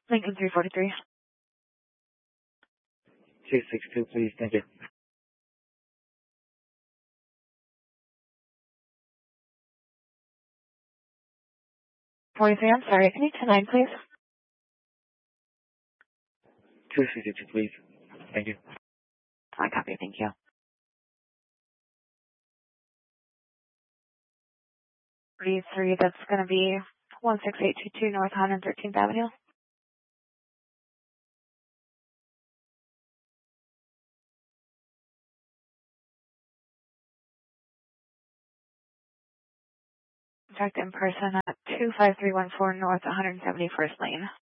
Lincoln 343. 262, please. Thank you. 43, I'm sorry. Can you 10-9, please? 262, please. Thank you. I copy. Thank you. 33, that's going to be 16822 North 113th Avenue. Contact in person at 25314 North 171st Lane.